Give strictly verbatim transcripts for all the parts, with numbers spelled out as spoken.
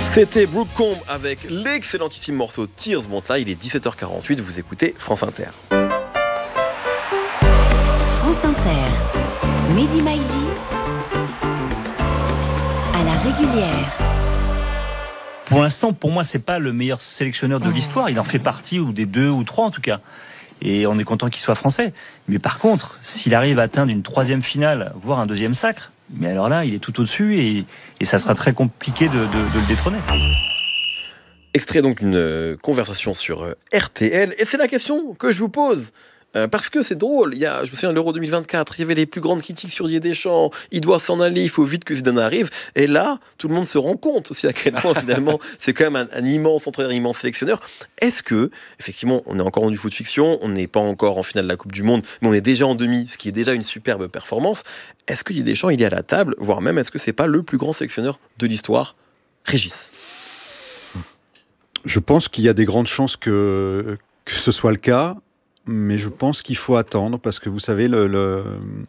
C'était Brooke Combe avec l'excellentissime morceau Tears Monte là, il est dix-sept heures quarante-huit, vous écoutez France Inter. France Inter, Mehdi Maizi, à la régulière. Pour l'instant, pour moi, c'est pas le meilleur sélectionneur de l'histoire. Il en fait partie, ou des deux ou trois en tout cas. Et on est content qu'il soit français. Mais par contre, s'il arrive à atteindre une troisième finale, voire un deuxième sacre, mais alors là, il est tout au-dessus et, et ça sera très compliqué de, de, de le détrôner. Extrait donc d'une euh, conversation sur euh, R T L. Et c'est la question que je vous pose. Euh, parce que c'est drôle, il y a, je me souviens de l'Euro deux mille vingt-quatre, il y avait les plus grandes critiques sur Didier Deschamps, il doit s'en aller, il faut vite que Zidane arrive, et là, tout le monde se rend compte aussi à quel point finalement c'est quand même un, un immense entraîneur, un immense sélectionneur. Est-ce que, effectivement, on est encore en du foot fiction, on n'est pas encore en finale de la Coupe du Monde, mais on est déjà en demi, ce qui est déjà une superbe performance, est-ce que Didier Deschamps, il est à la table, voire même est-ce que c'est pas le plus grand sélectionneur de l'histoire? Régis? Je pense qu'il y a des grandes chances que, que ce soit le cas. Mais je pense qu'il faut attendre parce que vous savez, le, le,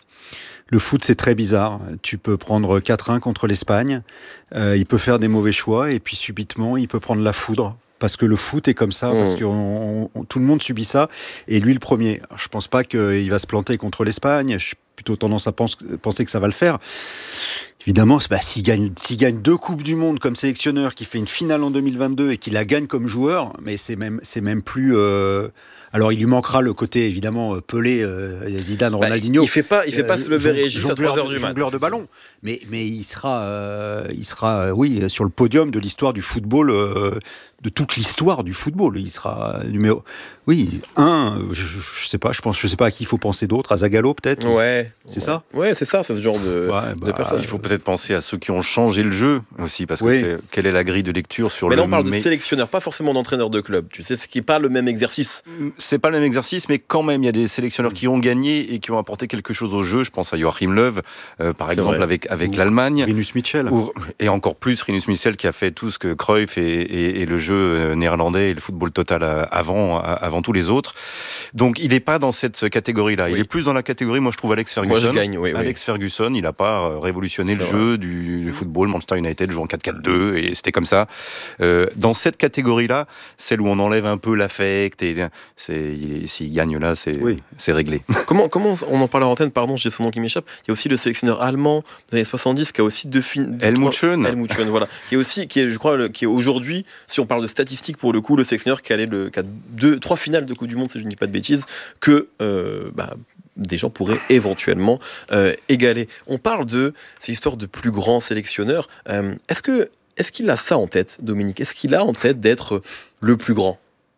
le foot, c'est très bizarre. Tu peux prendre quatre un contre l'Espagne, euh, il peut faire des mauvais choix et puis subitement, il peut prendre la foudre. Parce que le foot est comme ça, mmh. parce que on, on, tout le monde subit ça, et lui le premier. Alors, je pense pas qu'il va se planter contre l'Espagne, j'ai plutôt tendance à pense, penser que ça va le faire. Évidemment, bah, s'il gagne, s'il gagne deux Coupes du Monde comme sélectionneur, qui fait une finale en deux mille vingt-deux et qui la gagne comme joueur, mais c'est même, c'est même plus... Euh... Alors, il lui manquera le côté, évidemment, Pelé, euh, Zidane, bah, Ronaldinho. Il fait pas, il fait pas euh, se lever Régis à trois heures du mat. Jongleur de ballon. Mais, mais il sera, euh, il sera euh, oui, sur le podium de l'histoire du football, euh, de toute l'histoire du football. Il sera numéro... Oui, un, je, je, je sais pas, je pense, je sais pas à qui il faut penser d'autre, à Zagallo peut-être. Ouais. C'est ouais. ça. Ouais, c'est ça, c'est ce genre de, ouais, bah, de personnes. Il faut peut-être penser à ceux qui ont changé le jeu aussi, parce que oui. c'est, quelle est la grille de lecture sur mais le... Mais là, on parle mais... de sélectionneur, pas forcément d'entraîneur de club. Tu sais, ce qui n'est pas le même exercice. C'est pas le même exercice, mais quand même, il y a des sélectionneurs qui ont gagné et qui ont apporté quelque chose au jeu. Je pense à Joachim Löw, euh, par c'est exemple, vrai. avec, avec l'Allemagne. Rinus Michel. Ou, et encore plus, Rinus Michel qui a fait tout ce que Cruyff et, et, et le jeu néerlandais et le football total avant, avant tous les autres. Donc, il n'est pas dans cette catégorie-là. Oui. Il est plus dans la catégorie, moi, je trouve, Alex Ferguson. Moi, je gagne, oui, Alex oui. Ferguson, il n'a pas révolutionné c'est le vrai. jeu du, du football. Manchester United joue en quatre quatre deux et c'était comme ça. Euh, dans cette catégorie-là, celle où on enlève un peu l'affect et c'est, il, s'il gagne là, c'est, oui. c'est réglé. Comment, comment on en parle à l'antenne, pardon, j'ai son nom qui m'échappe. Il y a aussi le sélectionneur allemand des années soixante-dix qui a aussi deux films. Helmut Schön. Helmut Schön, voilà. Qui est aussi, qui est, je crois, le, qui est aujourd'hui, si on parle de statistiques pour le coup, le sélectionneur qui a, le, qui a deux, trois finales de Coupe du Monde, si je ne dis pas de bêtises, que euh, bah, des gens pourraient éventuellement euh, égaler. On parle de ces histoires de plus grands sélectionneurs. Euh, est-ce que, est-ce qu'il a ça en tête, Dominique? Est-ce qu'il a en tête d'être le plus grand?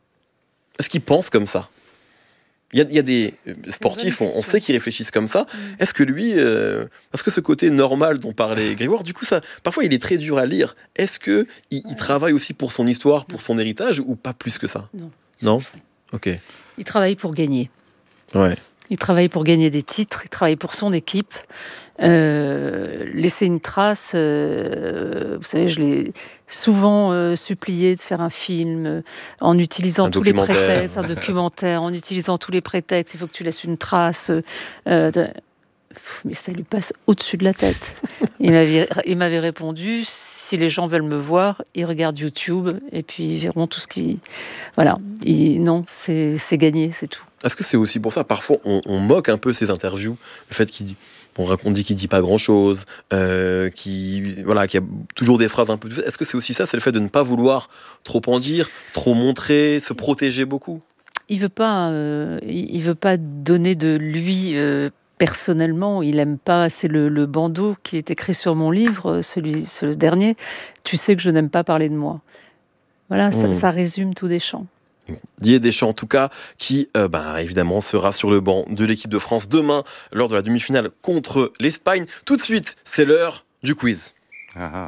Est-ce qu'il pense comme ça? Il y, a, il y a des sportifs, on, on sait qu'ils réfléchissent comme ça. Mmh. Est-ce que lui, euh, parce que ce côté normal dont parlait Grégoire, du coup, ça, parfois il est très dur à lire. Est-ce que il, il travaille aussi pour son histoire, pour son héritage, ou pas plus que ça? Non. Non. Ok. Il travaille pour gagner. Ouais. Il travaille pour gagner des titres. Il travaille pour son équipe. Euh, laisser une trace. Euh, vous savez, je l'ai souvent euh, supplié de faire un film euh, en utilisant un tous les prétextes, un documentaire, en utilisant tous les prétextes. Il faut que tu laisses une trace. Euh, de... Mais ça lui passe au-dessus de la tête. Il m'avait, il m'avait répondu, si les gens veulent me voir, ils regardent YouTube et puis ils verront tout ce qui... Voilà. Et non, c'est, c'est gagné, c'est tout. Est-ce que c'est aussi pour ça, parfois, on, on moque un peu ces interviews, le fait qu'il... On raconte dit qu'il dit pas grand-chose, euh, qui voilà, qu'il y a toujours des phrases un peu... Est-ce que c'est aussi ça, c'est le fait de ne pas vouloir trop en dire, trop montrer, se protéger beaucoup? Il veut pas, euh, il veut pas donner de lui euh, personnellement. Il aime pas. C'est le, le bandeau qui est écrit sur mon livre, celui, ce dernier. Tu sais que je n'aime pas parler de moi. Voilà, mmh. ça, ça résume tout Deschamps. Didier Deschamps, en tout cas, qui, euh, bah, évidemment, sera sur le banc de l'équipe de France demain, lors de la demi-finale contre l'Espagne. Tout de suite, c'est l'heure du quiz. Ah ah.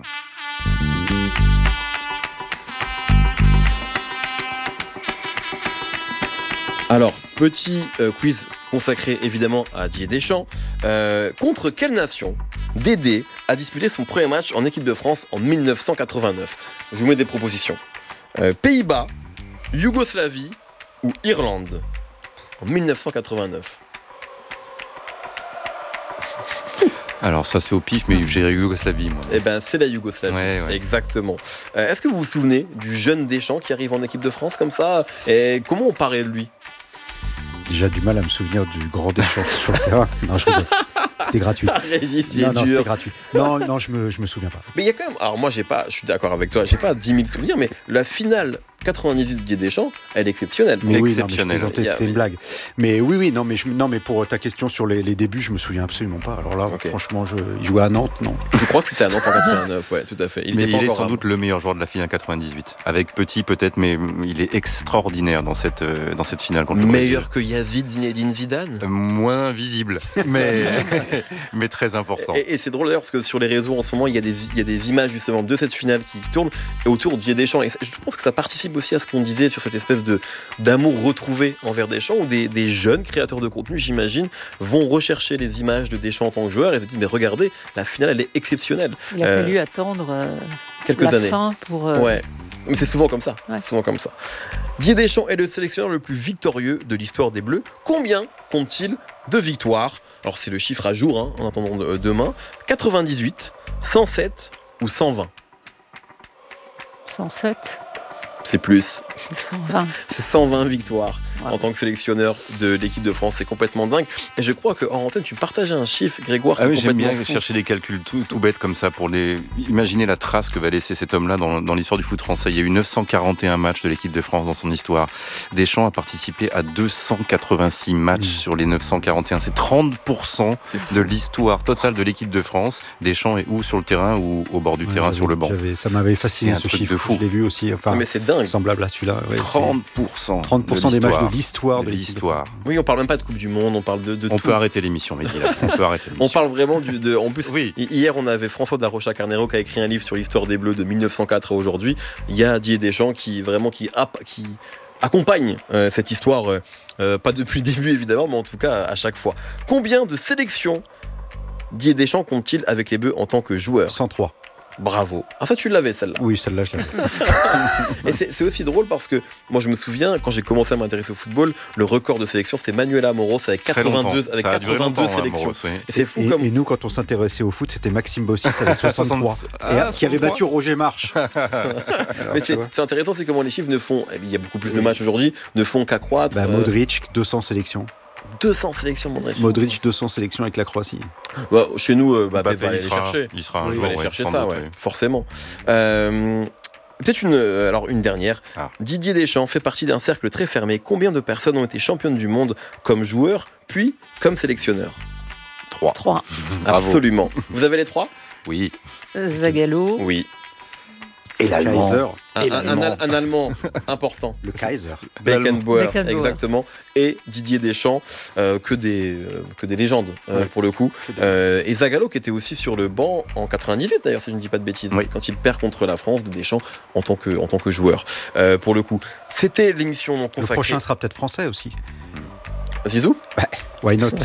Alors, petit euh, quiz consacré, évidemment, à Didier Deschamps. Euh, contre quelle nation Dédé a disputé son premier match en équipe de France en dix-neuf cent quatre-vingt-neuf? Je vous mets des propositions. Euh, Pays-Bas, Yougoslavie ou Irlande en dix-neuf cent quatre-vingt-neuf? Alors ça c'est au pif, mais j'ai Yougoslavie. Moi. Eh ben c'est la Yougoslavie, Ouais, ouais. exactement. Euh, est-ce que vous vous souvenez du jeune Deschamps qui arrive en équipe de France comme ça? Et comment on parlait de lui? Déjà du mal à me souvenir du grand Deschamps sur le terrain. Non, je rigole. C'était gratuit. Ah, Régis, il est Non, non, dur. c'était gratuit. Non, non, je me, je me souviens pas. Mais il y a quand même. Alors moi, j'ai pas. Je suis d'accord avec toi. J'ai pas dix mille souvenirs, mais la finale quatre-vingt-dix-huit Didier Deschamps, elle est exceptionnelle. Mais oui, non, mais je Exceptionnel. plaisantais, Il y a- c'était une blague. Mais oui, oui, non, mais, je, non, mais pour ta question sur les, les débuts, je me souviens absolument pas. Alors là, Ok. franchement, je, il jouait à Nantes, non. Je crois que c'était à Nantes en quatre-vingt-neuf. Ouais, tout à fait. Mais était pas il est encore sans à- doute le meilleur joueur de la finale quatre-vingt-dix-huit. Avec Petit peut-être, mais il est extraordinaire dans cette, euh, dans cette finale contre le Brésil. meilleur que Yazid Zinedine Zidane. Euh, Moins visible, mais, mais très important. Et, et c'est drôle d'ailleurs parce que sur les réseaux en ce moment, il y a des, il y a des images justement de cette finale qui tournent et autour de Didier Deschamps. Et je pense que ça participe aussi à ce qu'on disait sur cette espèce de d'amour retrouvé envers Deschamps, où des, des jeunes créateurs de contenu, j'imagine, vont rechercher les images de Deschamps en tant que joueur et se disent mais regardez, la finale elle est exceptionnelle. Il a Euh, fallu attendre euh, Quelques la années. fin pour. euh, Ouais. Mais c'est souvent comme ça. Ouais. C'est souvent comme ça. Didier Deschamps est le sélectionneur le plus victorieux de l'histoire des Bleus. Combien compte-t-il de victoires? Alors c'est le chiffre à jour, hein, en attendant de- demain. quatre-vingt-dix-huit, cent sept ou cent vingt? cent sept, C'est plus. cent vingt. C'est cent vingt victoires Ouais. en tant que sélectionneur de l'équipe de France. C'est complètement dingue. Et je crois qu'en antenne, tu partageais un chiffre, Grégoire, Ah qui est oui, j'aime bien complètement fou. chercher des calculs tout, tout bêtes comme ça pour les... imaginer la trace que va laisser cet homme-là dans, dans l'histoire du foot français. Il y a eu neuf cent quarante et un matchs de l'équipe de France dans son histoire. Deschamps a participé à deux cent quatre-vingt-six matchs Mmh. sur les neuf cent quarante et un. C'est trente pour cent C'est fou. de l'histoire totale de l'équipe de France. Deschamps est ou sur le terrain ou au bord du Ouais, terrain j'avais- sur le banc. j'avais- Ça m'avait fasciné C'est un ce truc chiffre. de fou. Je l'ai vu aussi. Enfin, Non, mais c'est dingue. semblable à celui-là. Ouais, c'est trente pour cent. trente pour cent des matchs de l'histoire de de l'équipe de l'histoire. Oui, on parle même pas de Coupe du Monde, on parle de, de On tout. peut arrêter l'émission, Mehdi, là. On peut arrêter On l'émission. parle vraiment du, de. En plus, Oui. hi- hier, on avait François Darocha Carnero qui a écrit un livre sur l'histoire des Bleus de mille neuf cent quatre à aujourd'hui. Il y a Didier Deschamps qui vraiment qui, app- qui accompagne euh, cette histoire, euh, euh, pas depuis le début évidemment, mais en tout cas à chaque fois. Combien de sélections Didier Deschamps compte-t-il avec les Bleus en tant que joueur? cent trois. Bravo. Ah ça tu l'avais celle-là. Oui, celle-là, je l'avais. Et c'est c'est aussi drôle parce que moi je me souviens quand j'ai commencé à m'intéresser au football, le record de sélection c'était Manuel Amoros avec Très longtemps. quatre-vingt-deux, avec Ça a duré quatre-vingt-deux longtemps, hein, sélections. Moros, oui. Et c'est fou et, comme. et nous, quand on s'intéressait au foot, c'était Maxime Bossis avec soixante-trois. Ah, et, qui avait soixante-trois. battu Roger March. Mais c'est c'est intéressant, c'est comment les chiffres ne font. Il y a beaucoup plus de matchs aujourd'hui, ne font qu'accroître. Bah, Euh, Modric, deux cents sélections. deux cents sélections, Modric. Modric, deux cents sélections avec la Croatie. Bah, chez nous, euh, bah, Mbappé, va aller il les sera- chercher. il sera un Il jour, va aller ouais, chercher sans ça, doute, ouais, oui. forcément. Euh, Peut-être une, euh, alors une dernière. Ah. Didier Deschamps fait partie d'un cercle très fermé. Combien de personnes ont été championnes du monde comme joueurs, puis comme sélectionneurs? Trois. trois. Bravo. Absolument. Vous avez les trois? Oui. Euh, Zagallo, Oui. Et Kaiser. Un, Et un- un- l'Allemand. un Allemand important. Le Kaiser. Beckenbauer, Beckenbauer. exactement. Et Didier Deschamps, euh, que, des, euh, que des légendes, euh, Ouais. pour le coup. Que des- Euh, et Zagallo, qui était aussi sur le banc en quatre-vingt-dix-huit, d'ailleurs, si je ne dis pas de bêtises, Oui. quand il perd contre la France de Deschamps en tant que, en tant que joueur, euh, pour le coup. C'était l'émission non Le consacrée. prochain sera peut-être français aussi. Zizou, Why not?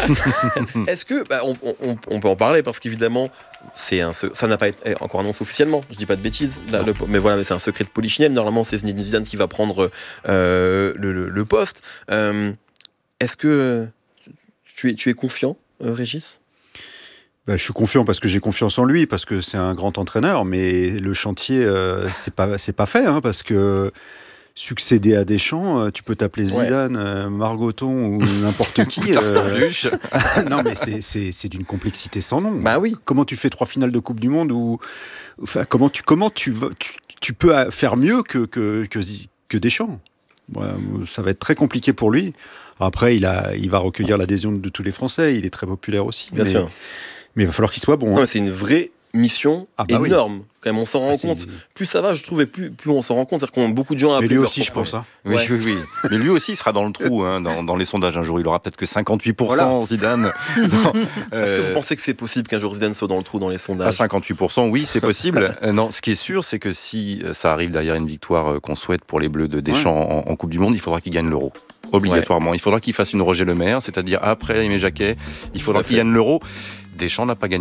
est-ce que. Bah, on, on- on peut en parler parce qu'évidemment, c'est un, se- ça n'a pas été encore annoncé officiellement, je dis pas de bêtises, là, le- mais voilà, mais c'est un secret de polichinelle. Normalement, c'est Zinedine Zidane qui va prendre euh, le, le- le poste. Euh, est-ce que tu es, tu es confiant, euh, Régis? Bah, je suis confiant parce que j'ai confiance en lui, parce que c'est un grand entraîneur, mais le chantier, euh, c'est pas, c'est pas fait, hein, parce que succéder à Deschamps, euh, tu peux t'appeler Ouais. Zidane, euh, Margoton ou n'importe qui. euh, Tartambuche. non, mais c'est, c'est, c'est d'une complexité sans nom. Bah oui. Comment tu fais trois finales de Coupe du Monde ou enfin, comment tu comment tu vas- tu, tu peux faire mieux que que que, Zi- que Deschamps. Ouais, ça va être très compliqué pour lui. Après, il a il va recueillir l'adhésion de tous les Français. Il est très populaire aussi. Bien mais, sûr. mais il va falloir qu'il soit bon. Non, hein. mais c'est une vraie mission Ah bah oui. énorme. Quand même, on s'en rend Ah, c'est- compte. Plus ça va, je trouve, et plus, plus on s'en rend compte. C'est-à-dire qu'on a beaucoup de gens à Mais appeler lui leur aussi, je propre- pense. Hein. Oui, Ouais. oui, oui. Mais lui aussi, il sera dans le trou hein, dans, dans les sondages un jour. Il aura peut-être que cinquante-huit pour cent, Zidane. Non, Est-ce que euh, vous pensez que c'est possible qu'un jour Zidane soit dans le trou dans les À sondages? cinquante-huit pour cent, oui, c'est possible. Euh, non, ce qui est sûr, c'est que si euh, ça arrive derrière une victoire euh, qu'on souhaite pour les Bleus de Deschamps en, en Coupe du Monde, il faudra qu'il gagne l'Euro. Obligatoirement. Il faudra qu'il fasse une Roger Le Maire, c'est-à-dire après Aimé Jacquet, il faudra Tout à qu'il fait. gagne l'Euro. Deschamps n'a pas gagné